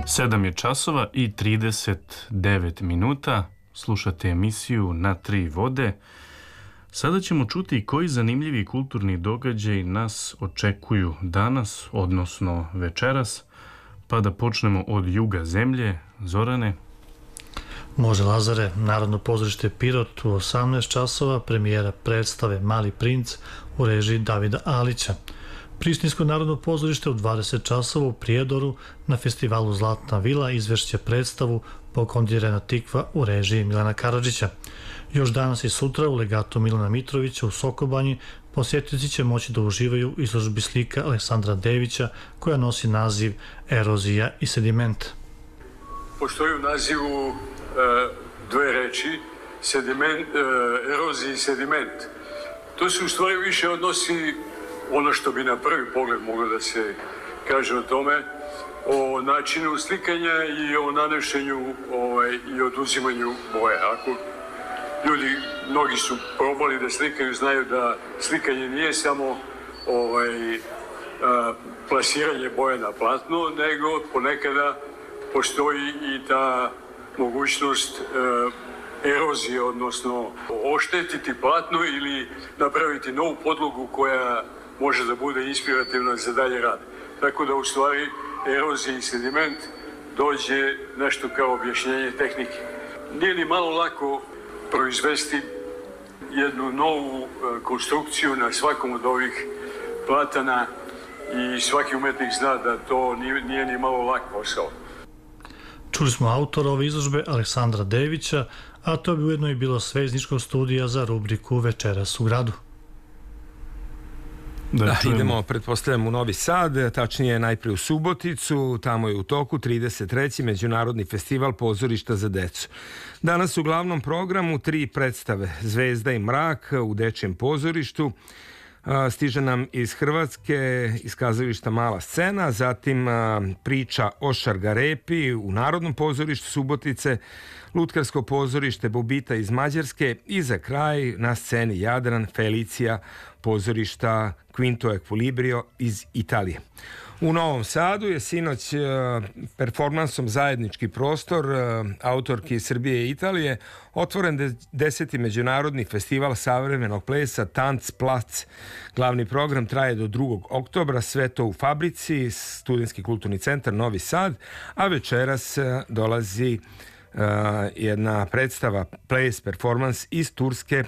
7 je časova i 39 minuta. Slušate emisiju Na tri vode. Sada ćemo čuti koji zanimljivi kulturni događaj nas očekuju danas, odnosno večeras. Pa da počnemo od juga zemlje. Zorane? Može, Lazare. Narodno pozorište Pirot u 18 časova, premijera predstave Mali princ u režiji Davida Alića. Prištinsko narodno pozorište u 20 časova u Prijedoru na festivalu Zlatna vila izvešće predstavu Pokondirena tikva u režiji Milana Karadžića. Još danas i sutra u legatu Milana Mitrovića u Sokobanji posjetioci će moći da uživaju u izložbi slika Aleksandra Devića koja nosi naziv Erozija i sediment. Postoji u nazivu dve reči, erozija i sediment. To se u stvari više odnosi, ono što bi na prvi pogled moglo da se kaže o tome, o načinu slikanja i o nanešenju i oduzimanju boje. Ako ljudi, mnogi su probali da slikaju, znaju da slikanje nije samo plasiranje boje na platno, nego ponekada postoji i ta mogućnost erozije, odnosno oštetiti platno ili napraviti novu podlogu koja može da bude inspirativna za dalje rad. Tako da u stvari erozija i sediment dođe nešto kao objašnjenje tehnike. Nije ni malo lako proizvesti jednu novu konstrukciju na svakom od ovih platana i svaki umetnik zna da to nije ni malo lak posao. Čuli smo autora ove izložbe Aleksandra Devića, a to bi ujedno i bilo sve iz Niškog studija za rubriku Večeras u gradu. Idemo, pretpostavljam, u Novi Sad, tačnije najprije u Suboticu. Tamo je u toku 33. Međunarodni festival pozorišta za decu. Danas u glavnom programu 3 predstave: Zvezda i mrak u Dečijem pozorištu, stiže nam iz Hrvatske, iz kazališta Mala scena, zatim priča o Šargarepi u Narodnom pozorištu Subotice, Lutkarsko pozorište Bobita iz Mađarske i za kraj na sceni Jadran Felicija pozorišta Quinto Equilibrio iz Italije. U Novom Sadu je sinoć performansom Zajednički prostor autorki Srbije i Italije otvoren 10. Međunarodni festival savremenog plesa Tanc Plac. Glavni program traje do 2. oktobra, sve to u Fabrici, Studentski kulturni centar Novi Sad, a večeras dolazi jedna predstava, ples, performans iz Turske